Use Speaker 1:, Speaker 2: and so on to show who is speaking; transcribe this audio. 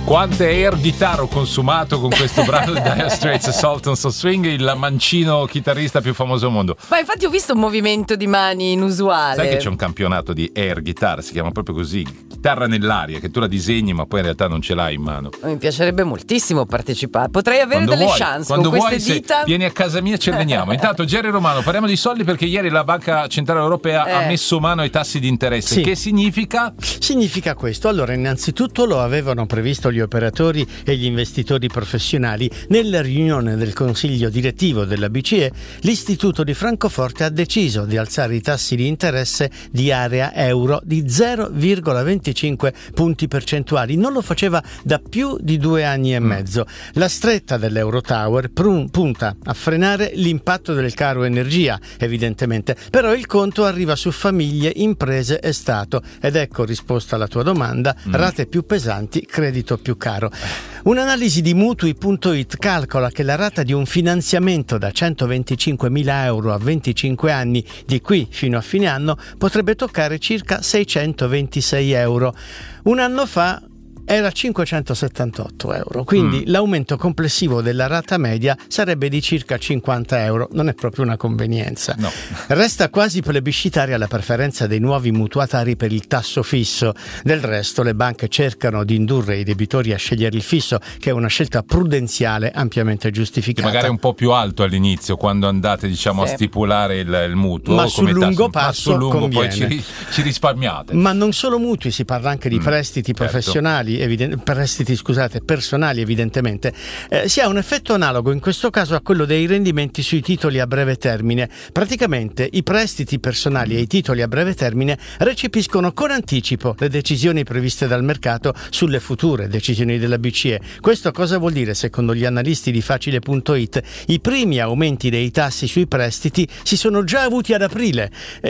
Speaker 1: Quante air guitar ho consumato con questo brano di Dire Straits e Sultans of Swing, il mancino chitarrista più famoso al mondo.
Speaker 2: Ma infatti ho visto un movimento di mani inusuale.
Speaker 1: Sai che c'è un campionato di air guitar, si chiama proprio così, chitarra nell'aria, che tu la disegni ma poi in realtà non ce l'hai in mano.
Speaker 2: Mi piacerebbe moltissimo partecipare, potrei avere delle chance
Speaker 1: quando
Speaker 2: con queste
Speaker 1: vuoi,
Speaker 2: dita.
Speaker 1: Vieni a casa mia e ci alleniamo. Intanto Jerry Romano, parliamo di soldi perché ieri la Banca Centrale Europea ha messo mano ai tassi di interesse.
Speaker 3: Sì.
Speaker 1: Che significa?
Speaker 3: Significa questo. Allora, innanzitutto lo avevano previsto gli operatori e gli investitori professionali. Nella riunione del Consiglio direttivo della BCE, l'Istituto di Francoforte ha deciso di alzare i tassi di interesse di area euro di 0,25 punti percentuali. Non lo faceva da più di 2 anni e mezzo. La stretta dell'Eurotower punta a frenare l'impatto del caro energia, evidentemente, però il conto arriva su famiglie, imprese e Stato. Ed ecco risposta alla tua domanda: rate più pesanti, credito più caro. Un'analisi di Mutui.it calcola che la rata di un finanziamento da 125.000 euro a 25 anni di qui fino a fine anno potrebbe toccare circa 626 euro. Un anno fa era 578 euro, quindi l'aumento complessivo della rata media sarebbe di circa 50 euro. Non è proprio una convenienza.
Speaker 1: No.
Speaker 3: Resta quasi plebiscitaria la preferenza dei nuovi mutuatari per il tasso fisso. Del resto le banche cercano di indurre i debitori a scegliere il fisso, che è una scelta prudenziale ampiamente giustificata.
Speaker 1: Magari è un po' più alto all'inizio quando andate a stipulare il mutuo,
Speaker 3: ma sul lungo passo
Speaker 1: poi ci risparmiate.
Speaker 3: Ma non solo mutui, si parla anche di prestiti professionali, personali evidentemente. Si ha un effetto analogo in questo caso a quello dei rendimenti sui titoli a breve termine. Praticamente i prestiti personali e i titoli a breve termine recepiscono con anticipo le decisioni previste dal mercato sulle future decisioni della BCE. Questo cosa vuol dire? Secondo gli analisti di Facile.it, i primi aumenti dei tassi sui prestiti si sono già avuti ad aprile.